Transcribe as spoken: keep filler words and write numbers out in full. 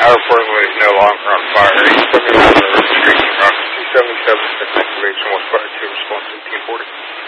I report was no longer on fire. eight seventy-nine River Street, two seventy-seven, six activation was fire two, response eighteen forty.